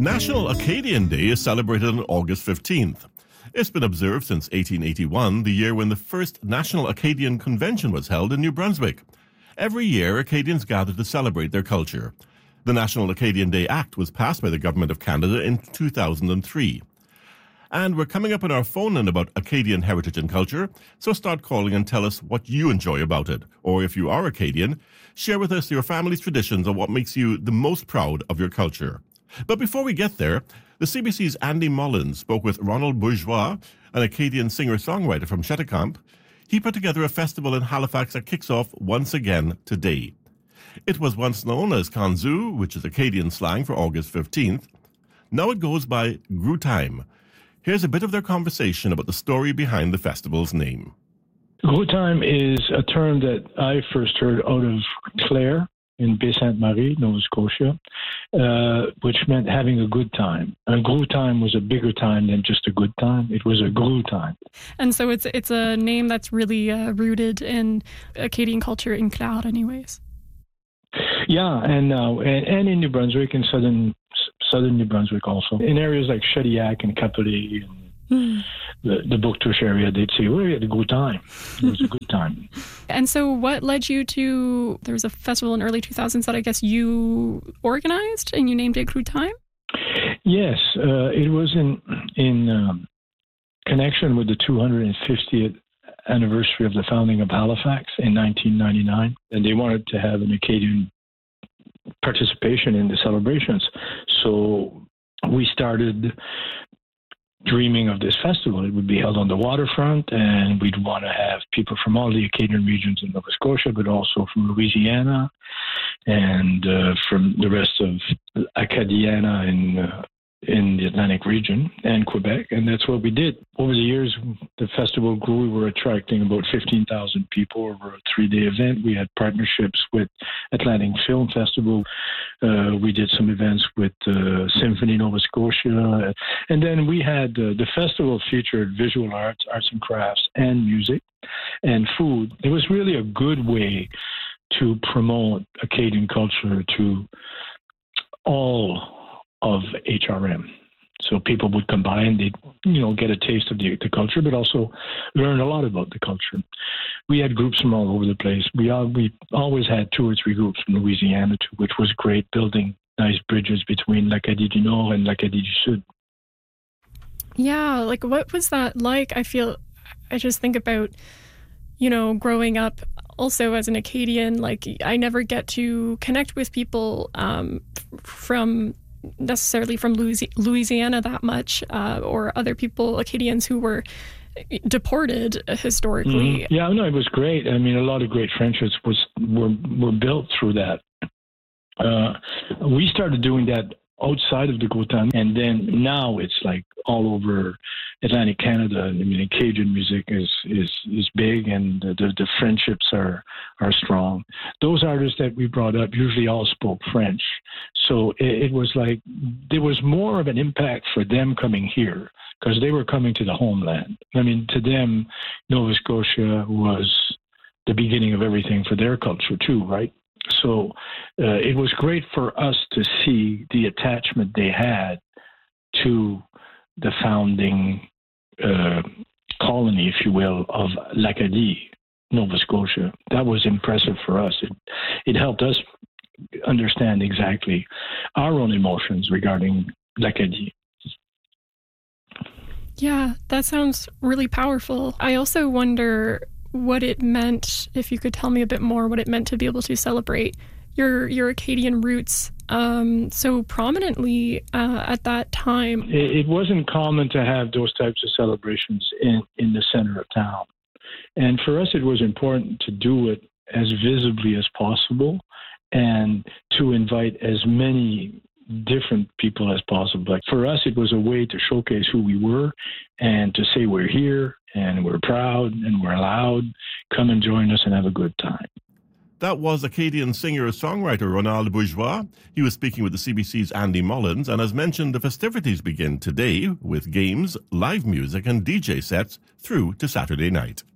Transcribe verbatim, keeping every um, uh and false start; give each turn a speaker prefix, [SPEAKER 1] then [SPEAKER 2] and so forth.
[SPEAKER 1] National Acadian Day is celebrated on August fifteenth. It's been observed since eighteen eighty-one, the year when the first National Acadian Convention was held in New Brunswick. Every year, Acadians gather to celebrate their culture. The National Acadian Day Act was passed by the Government of Canada in two thousand three. And we're coming up on our phone in about Acadian heritage and culture, so start calling and tell us what you enjoy about it. Or if you are Acadian, share with us your family's traditions and what makes you the most proud of your culture. But before we get there, the C B C's Andy Mullins spoke with Ronald Bourgeois, an Acadian singer-songwriter from Cheticamp. He put together a festival in Halifax that kicks off once again today. It was once known as Kanzu, which is Acadian slang for August fifteenth. Now it goes by Grue Time. Here's a bit of their conversation about the story behind the festival's name.
[SPEAKER 2] Grue Time is a term that I first heard out of Clare in Baie-Sainte-Marie, Nova Scotia, uh, which meant having a good time. And Grue Time was a bigger time than just a good time. It was a Grue Time.
[SPEAKER 3] And so it's it's a name that's really uh, rooted in Acadian culture in Clare anyways.
[SPEAKER 2] Yeah, and, uh, and and in New Brunswick, in southern southern New Brunswick also. In areas like Shediac and Kapolei and mm. the, the Bouctouche area, they'd say, well, we had a good time. It was a good time.
[SPEAKER 3] And so what led you to, there was a festival in early two thousands that I guess you organized and you named it Grue Time?
[SPEAKER 2] Yes, uh, it was in, in um, connection with the two hundred fiftieth anniversary of the founding of Halifax in nineteen ninety-nine, and they wanted to have an Acadian participation in the celebrations. So we started dreaming of this festival. It would be held on the waterfront, and we'd want to have people from all the Acadian regions in Nova Scotia, but also from Louisiana and uh, from the rest of Acadiana in uh, in the Atlantic region and Quebec, and that's what we did. Over the years, the festival grew. We were attracting about fifteen thousand people over a three-day event. We had partnerships with Atlantic Film Festival. Uh, we did some events with uh, Symphony Nova Scotia. And then we had, uh, the festival featured visual arts, arts and crafts, and music, and food. It was really a good way to promote Acadian culture to all of H R M. So people would come by and they'd, you know, get a taste of the, the culture, but also learn a lot about the culture. We had groups from all over the place. We all, we always had two or three groups from Louisiana too, which was great, building nice bridges between l'Acadie du Nord and l'Acadie du Sud.
[SPEAKER 3] Yeah, like what was that like? I feel, I just think about, you know, growing up also as an Acadian, like I never get to connect with people um, from necessarily from Louisiana that much, uh, or other people, Acadians who were deported historically.
[SPEAKER 2] Mm-hmm. Yeah, no, it was great. I mean, a lot of great friendships was were were built through that. Uh, we started doing that outside of the Grue Time, and then now it's like all over Atlantic Canada. I mean, Acadian music is is is big, and the, the, the friendships are are strong. Those artists that we brought up usually all spoke French, so it, it was like there was more of an impact for them coming here because they were coming to the homeland. I mean, to them, Nova Scotia was the beginning of everything for their culture too, right? So uh, it was great for us to see the attachment they had to the founding uh, colony, if you will, of l'Acadie, Nova Scotia. That was impressive for us. It, it helped us understand exactly our own emotions regarding l'Acadie.
[SPEAKER 3] Yeah, that sounds really powerful. I also wonder what it meant, if you could tell me a bit more, what it meant to be able to celebrate your your Acadian roots um, so prominently uh, at that time.
[SPEAKER 2] It, it wasn't common to have those types of celebrations in, in the center of town. And for us, it was important to do it as visibly as possible and to invite as many different people as possible. Like for us, it was a way to showcase who we were and to say we're here and we're proud and we're loud. Come and join us and have a good time.
[SPEAKER 1] That was Acadian singer-songwriter Ronald Bourgeois. He was speaking with the C B C's Andy Mullins, and as mentioned, the festivities begin today with games, live music and D J sets through to Saturday night.